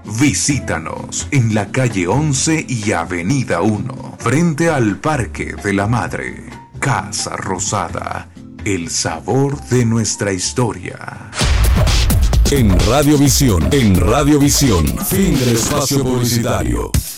Visítanos en la calle 11 y avenida 1, frente al Parque de la Madre. Casa Rosada, el sabor de nuestra historia. En Radiovisión, fin del espacio publicitario.